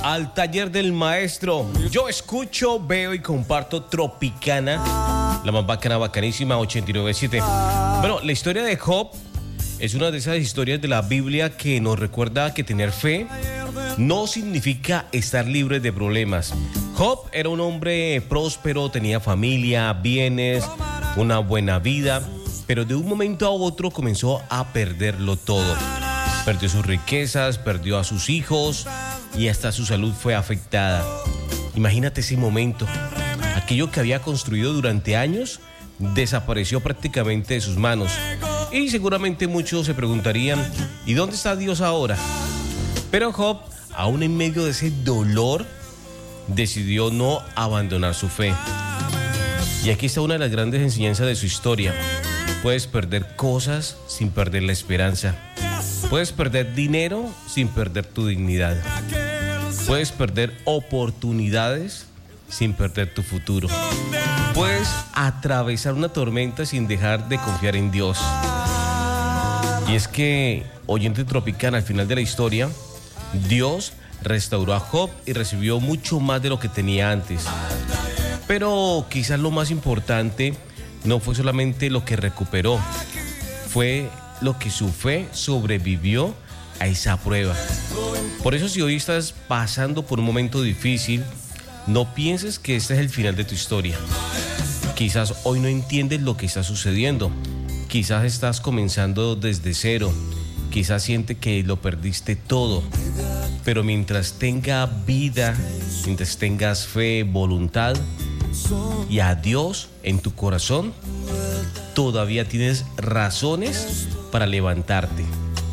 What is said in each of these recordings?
al taller del maestro. Yo escucho, veo y comparto Tropicana, la más bacana, bacanísima, 89.7. Bueno, la historia de Job es una de esas historias de la Biblia que nos recuerda que tener fe no significa estar libre de problemas. Job era un hombre próspero, tenía familia, bienes, una buena vida, pero de un momento a otro comenzó a perderlo todo. Perdió sus riquezas, perdió a sus hijos y hasta su salud fue afectada. Imagínate ese momento. Aquello que había construido durante años desapareció prácticamente de sus manos. Y seguramente muchos se preguntarían, ¿y dónde está Dios ahora? Pero Job, aún en medio de ese dolor, decidió no abandonar su fe. Y aquí está una de las grandes enseñanzas de su historia. Puedes perder cosas sin perder la esperanza. Puedes perder dinero sin perder tu dignidad. Puedes perder oportunidades sin perder tu futuro. Puedes atravesar una tormenta sin dejar de confiar en Dios. Y es que, oyente Tropicana, al final de la historia, Dios restauró a Job y recibió mucho más de lo que tenía antes. Pero quizás lo más importante no fue solamente lo que recuperó, fue lo que su fe sobrevivió a esa prueba. Por eso, si hoy estás pasando por un momento difícil, no pienses que este es el final de tu historia. Quizás hoy no entiendes lo que está sucediendo. Quizás estás comenzando desde cero. Quizás sientes que lo perdiste todo. Pero mientras tenga vida, mientras tengas fe, voluntad y a Dios en tu corazón, todavía tienes razones para levantarte.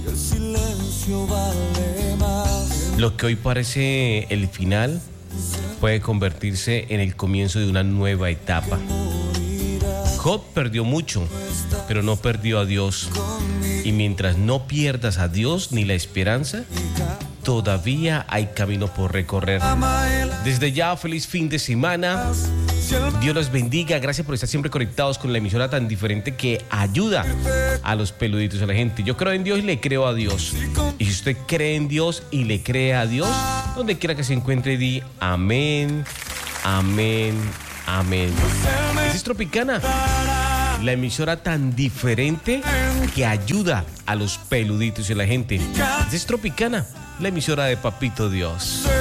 Lo que hoy parece el final puede convertirse en el comienzo de una nueva etapa. Job perdió mucho, pero no perdió a Dios. Y mientras no pierdas a Dios ni la esperanza, todavía hay camino por recorrer. Desde ya, feliz fin de semana. Dios los bendiga. Gracias por estar siempre conectados con la emisora tan diferente que ayuda a los peluditos, a la gente. Yo creo en Dios y le creo a Dios. Y si usted cree en Dios y le cree a Dios, donde quiera que se encuentre, di amén, amén, amén. Esta es Tropicana, la emisora tan diferente que ayuda a los peluditos y a la gente. Esta es Tropicana, la emisora de Papito Dios.